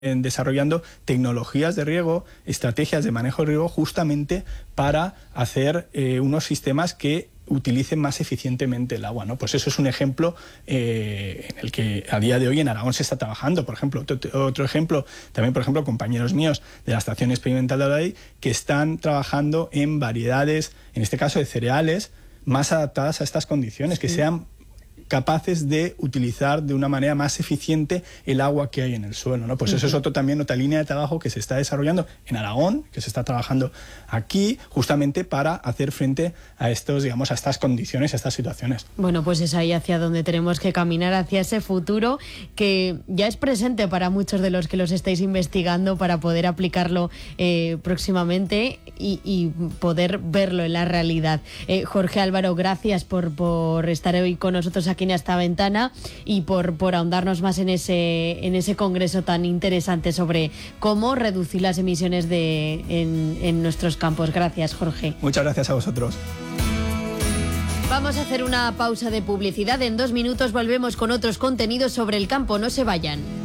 desarrollando tecnologías de riego, estrategias de manejo de riego, justamente para hacer unos sistemas que utilicen más eficientemente el agua, ¿no? Pues eso es un ejemplo en el que a día de hoy en Aragón se está trabajando. Por ejemplo, otro ejemplo, también por ejemplo compañeros míos de la Estación Experimental de Aldaid, que están trabajando en variedades, en este caso de cereales, más adaptadas a estas condiciones, que sean capaces de utilizar de una manera más eficiente el agua que hay en el suelo, ¿no? Pues eso es otra línea de trabajo que se está desarrollando en Aragón, que se está trabajando aquí, justamente para hacer frente a estos, digamos, a estas condiciones, a estas situaciones. Bueno, pues es ahí hacia donde tenemos que caminar, hacia ese futuro que ya es presente para muchos de los que los estáis investigando, para poder aplicarlo próximamente y poder verlo en la realidad. Jorge, Álvaro, gracias por estar hoy con nosotros aquí en esta ventana y por ahondarnos más en ese congreso tan interesante sobre cómo reducir las emisiones en nuestros campos. Gracias, Jorge. Muchas gracias a vosotros. Vamos a hacer una pausa de publicidad. En 2 minutos volvemos con otros contenidos sobre el campo. No se vayan.